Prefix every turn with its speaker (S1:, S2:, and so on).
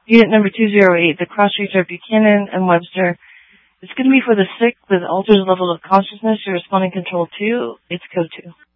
S1: Unit number 208, the cross-streets are Buchanan and Webster. It's going to be for the sick with altered level of consciousness. You're responding control 2. It's code 2.